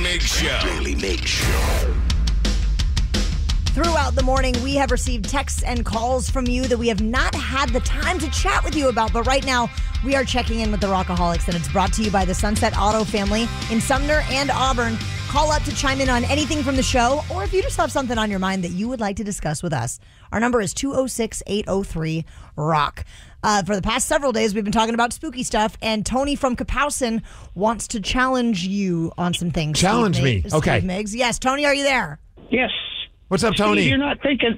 Migs Show. Daily Migs Show. Throughout the morning, we have received texts and calls from you that we have not had the time to chat with you about. But right now, we are checking in with the Rockaholics, and it's brought to you by the Sunset Auto family in Sumner and Auburn. Call up to chime in on anything from the show, or if you just have something on your mind that you would like to discuss with us. Our number is 206-803-ROCK. For the past several days, we've been talking about spooky stuff, and Tony from Kapowson wants to challenge you on some things. Challenge me? Okay. Steve Miggs. Yes, Tony, are you there? Yes. What's up, Tony? Steve, you're not thinking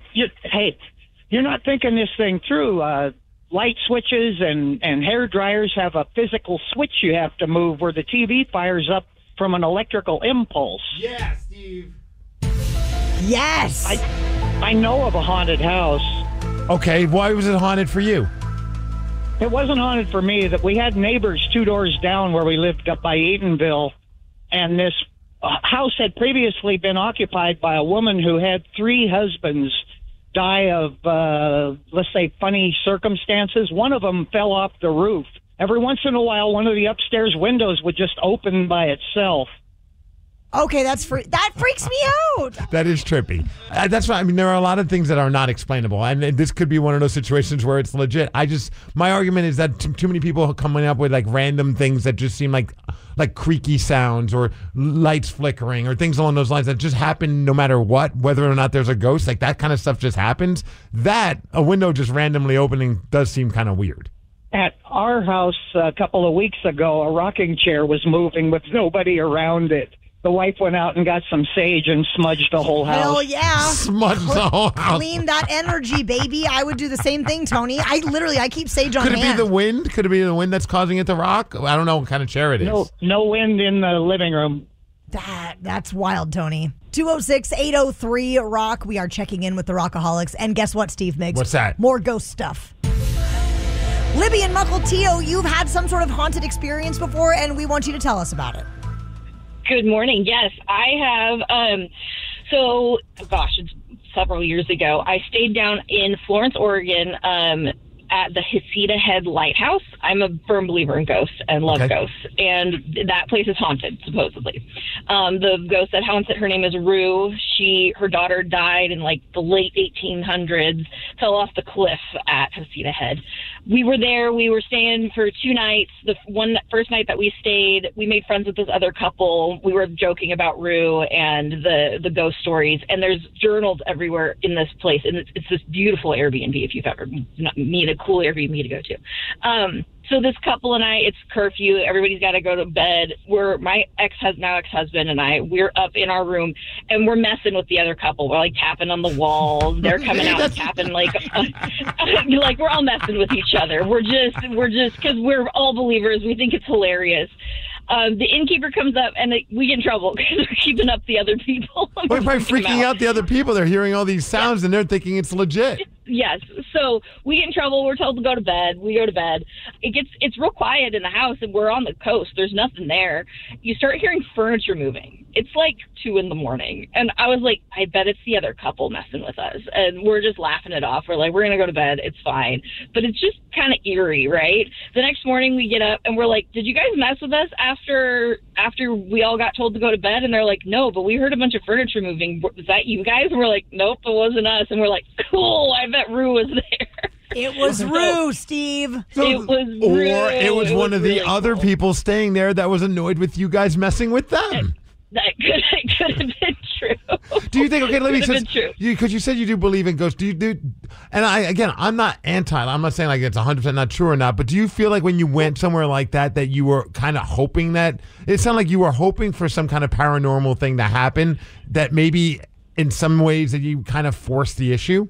this thing through. Light switches and hair dryers have a physical switch you have to move where the TV fires up from an electrical impulse. Yeah, Steve. Yes. I know of a haunted house. Okay, why was it haunted for you? It wasn't haunted for me. That we had neighbors 2 doors down where we lived up by Eatonville, and this house had previously been occupied by a woman who had 3 husbands die of, let's say, funny circumstances. One of them fell off the roof. Every once in a while, one of the upstairs windows would just open by itself. Okay, that freaks me out. That is trippy. That's why, I mean, there are a lot of things that are not explainable, and this could be one of those situations where it's legit. My argument is that too many people are coming up with like random things that just seem like creaky sounds or lights flickering or things along those lines that just happen no matter what, whether or not there's a ghost. Like that kind of stuff just happens. That a window just randomly opening does seem kind of weird. At our house a couple of weeks ago, a rocking chair was moving with nobody around it. The wife went out and got some sage and smudged the whole house. Hell yeah. Smudged the whole house. Clean that energy, baby. I would do the same thing, Tony. I keep sage on hand. Could it be the wind? Could it be the wind that's causing it to rock? I don't know what kind of chair it is. No wind in the living room. That's wild, Tony. 206-803-ROCK. We are checking in with the Rockaholics. And guess what, Steve Miggs? What's that? More ghost stuff. Libby and Mukilteo, you've had some sort of haunted experience before, and we want you to tell us about it. Good morning. Yes, I have. It's several years ago. I stayed down in Florence, Oregon, at the Heceta Head Lighthouse. I'm a firm believer in ghosts and love ghosts, and that place is haunted, supposedly. The ghost that haunts it, her name is Rue. Her daughter died in like the late 1800s, fell off the cliff at Heceta Head. We were there. We were staying for 2 nights. The first night that we stayed, we made friends with this other couple. We were joking about Rue and the ghost stories. And there's journals everywhere in this place. And it's this beautiful Airbnb if you've ever need a cool Airbnb to go to. So this couple and I, it's curfew. Everybody's got to go to bed. My ex-husband and I, we're up in our room and we're messing with the other couple. We're like tapping on the walls. They're coming out and tapping like we're all messing with each other. We're just because we're all believers. We think it's hilarious. The innkeeper comes up and we get in trouble because we're keeping up the other people. We're probably freaking out the other people. They're hearing all these sounds and they're thinking it's legit. Yes. So we get in trouble. We're told to go to bed. We go to bed. It's real quiet in the house and we're on the coast. There's nothing there. You start hearing furniture moving. It's like 2 a.m. And I was like, I bet it's the other couple messing with us. And we're just laughing it off. We're like, we're going to go to bed. It's fine. But it's just kind of eerie, right? The next morning we get up and we're like, did you guys mess with us after we all got told to go to bed? And they're like, no, but we heard a bunch of furniture moving. Was that you guys? And we're like, nope, it wasn't us. And we're like, cool, I bet Rue was there. It was Rue, Steve. It was Rue. Or it was one of the really other cool people staying there that was annoyed with you guys messing with them. That could have been true. Do you think? Okay, let me. Because you said you do believe in ghosts. Do you do? And I'm not anti. I'm not saying like it's 100% not true or not. But do you feel like when you went somewhere like that you were kind of hoping that it sounded like you were hoping for some kind of paranormal thing to happen that maybe in some ways that you kind of forced the issue?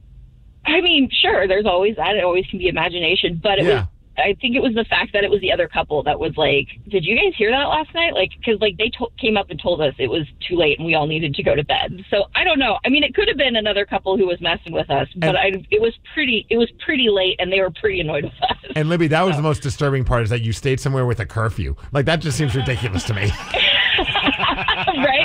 I mean, sure. There's always that. It always can be imagination, but it was. I think it was the fact that it was the other couple that was like, did you guys hear that last night? Like, because like they came up and told us it was too late and we all needed to go to bed. So I don't know. I mean, it could have been another couple who was messing with us, but it was pretty late and they were pretty annoyed with us. And Libby, that was the most disturbing part is that you stayed somewhere with a curfew. Like that just seems ridiculous to me. Right?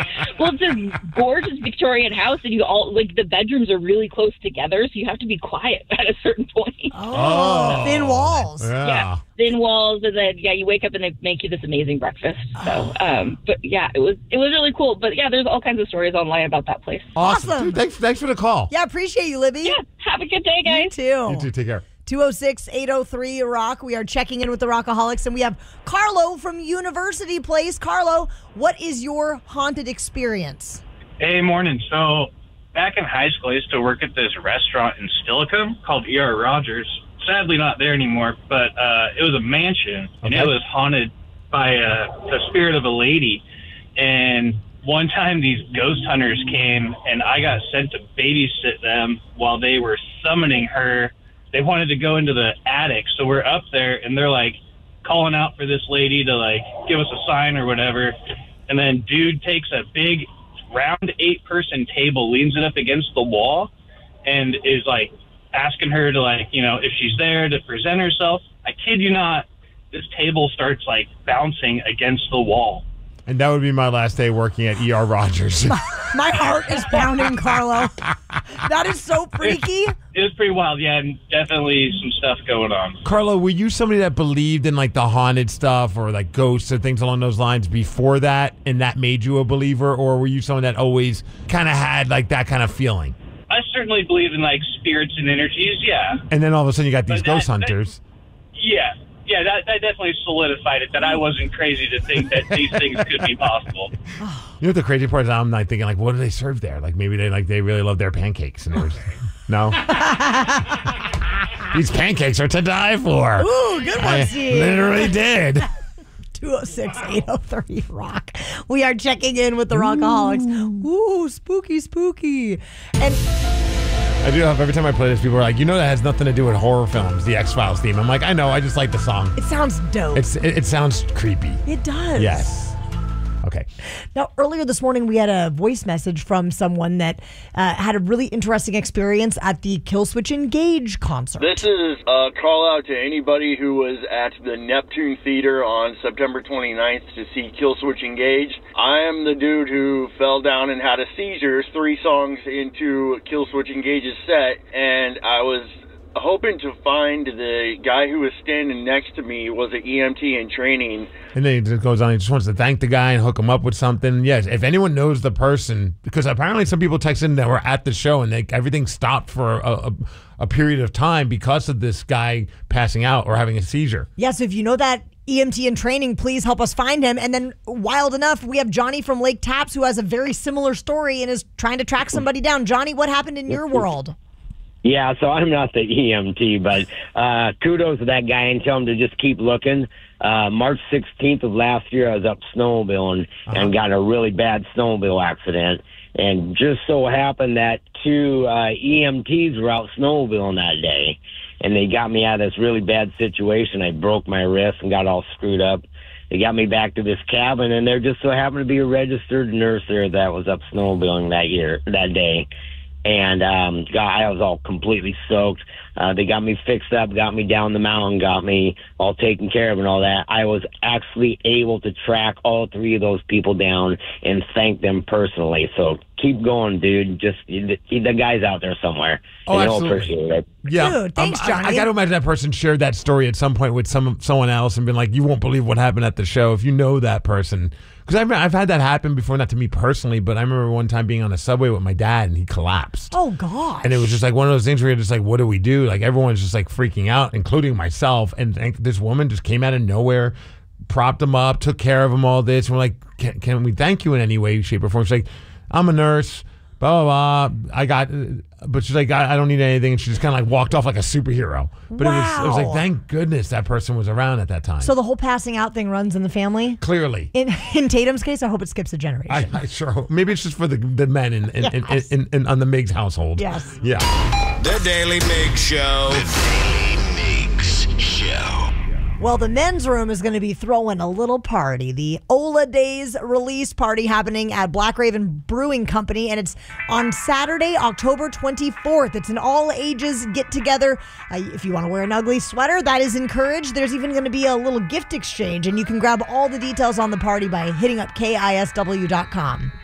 Well, it's a gorgeous Victorian house, and you all like the bedrooms are really close together, so you have to be quiet at a certain point. Oh, thin walls. Yeah, thin walls, and then you wake up and they make you this amazing breakfast. So, but yeah, it was really cool. But yeah, there's all kinds of stories online about that place. Awesome. Dude, thanks for the call. Yeah, appreciate you, Libby. Yeah, have a good day, guys. You too. You too. Take care. 206-803-ROCK. We are checking in with the Rockaholics, and we have Carlo from University Place. Carlo, what is your haunted experience? Hey, morning. So back in high school, I used to work at this restaurant in Stillicum called E.R. Rogers. Sadly not there anymore, but it was a mansion, and it was haunted by the spirit of a lady. And one time these ghost hunters came, and I got sent to babysit them while they were summoning her. They wanted to go into the attic, so we're up there, and they're, like, calling out for this lady to, like, give us a sign or whatever. And then dude takes a big, round 8-person table, leans it up against the wall, and is, like, asking her to, like, you know, if she's there to present herself. I kid you not, this table starts, like, bouncing against the wall. And that would be my last day working at E.R. Rogers. My heart is pounding, Carlo. That is so freaky. It was pretty wild, yeah, and definitely some stuff going on. Carlo, were you somebody that believed in like the haunted stuff or like ghosts or things along those lines before that, and that made you a believer, or were you someone that always kind of had like that kind of feeling? I certainly believe in like spirits and energies, yeah. And then all of a sudden you got these ghost hunters. Yeah, that definitely solidified it, that I wasn't crazy to think that these things could be possible. You know what the crazy part is? I'm like thinking, like, what do they serve there? Like, maybe they really love their pancakes. And no? These pancakes are to die for. Ooh, good one, Steve. Literally did. 206-803-ROCK. We are checking in with the Rockaholics. Ooh, spooky. And I do have, every time I play this, people are like, you know that has nothing to do with horror films, the X-Files theme. I'm like, I know, I just like the song. it sounds dope. It sounds creepy. It does. Yes. Okay. Now, earlier this morning, we had a voice message from someone that had a really interesting experience at the Killswitch Engage concert. This is a call out to anybody who was at the Neptune Theater on September 29th to see Killswitch Engage. I am the dude who fell down and had a seizure 3 songs into Killswitch Engage's set, and I was hoping to find the guy who was standing next to me was an EMT in training. And then he just goes on, he just wants to thank the guy and hook him up with something. Yes, if anyone knows the person, because apparently some people texted that were at the show and everything stopped for a period of time because of this guy passing out or having a seizure. Yeah, so if you know that EMT in training, please help us find him. And then, wild enough, we have Johnny from Lake Taps who has a very similar story and is trying to track somebody down. Johnny, what happened in your world? Yeah, so I'm not the EMT, but kudos to that guy and tell him to just keep looking. March 16th of last year, I was up snowmobiling and got in a really bad snowmobile accident. And just so happened that 2 EMTs were out snowmobiling that day. And they got me out of this really bad situation. I broke my wrist and got all screwed up. They got me back to this cabin, and there just so happened to be a registered nurse there that was up snowmobiling that day. And I was all completely soaked. They got me fixed up, got me down the mountain, got me all taken care of and all that. I was actually able to track all 3 of those people down and thank them personally. So keep going, dude. Just the guy's out there somewhere. Oh, and absolutely. He'll appreciate it. Yeah. Dude, thanks, Johnny. I got to imagine that person shared that story at some point with someone else and been like, you won't believe what happened at the show if you know that person. Because I've had that happen before, not to me personally, but I remember one time being on a subway with my dad and he collapsed. Oh, gosh. And it was just like one of those things where you're just like, what do we do? Like everyone's just like freaking out, including myself. And this woman just came out of nowhere, propped him up, took care of him, all this. And we're like, can we thank you in any way, shape, or form? She's like, I'm a nurse, blah, blah, blah. But she's like, I don't need anything. And she just kind of like walked off like a superhero. But it was like, thank goodness that person was around at that time. So the whole passing out thing runs in the family? Clearly. In Tatum's case, I hope it skips a generation. I sure hope. Maybe it's just for the men in on the Miggs household. Yes. Yeah. The Daily Miggs Show. The Daily Miggs Show. Well, the men's room is going to be throwing a little party. The Ola Days release party happening at Black Raven Brewing Company, and it's on Saturday, October 24th. It's an all-ages get-together. If you want to wear an ugly sweater, that is encouraged. There's even going to be a little gift exchange, and you can grab all the details on the party by hitting up KISW.com.